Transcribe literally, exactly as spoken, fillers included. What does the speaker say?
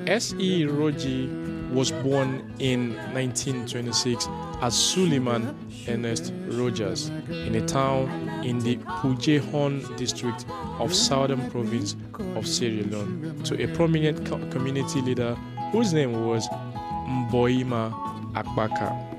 S E. Roji was born in nineteen twenty-six as Suleiman Ernest Rogers in a town in the Pujehon district of Southern Province of Sierra Leone to a prominent co- community leader whose name was Mboima Akbaka.